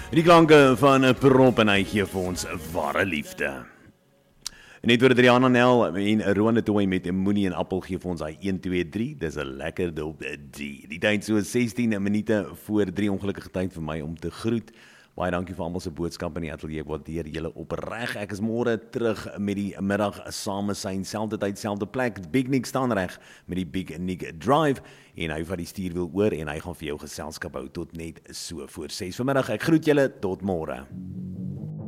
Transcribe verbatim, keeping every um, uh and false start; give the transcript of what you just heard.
Die klanke van 'n prop en hy gee vir ons ware liefde. Net oor Adriana Nel en Rowan de Tooi met Moenie en Appel gee vir ons hy een twee drie, dis 'n lekker dop D. Die tyd so sestien minute voor drie, ongelukkige tyd vir my om te groet. Baie dankie vir almal se boodskappe in die ateljee, ek waardeer julle opreg. Ek is môre terug met die middag same syn, selfde tyd, selfde plek. Big Nick staan reg met die Big Nick Drive en hy vat die stuurwiel oor en hy gaan vir jou geselskap hou tot net so voor ses vanmiddag. Ek groet julle tot môre.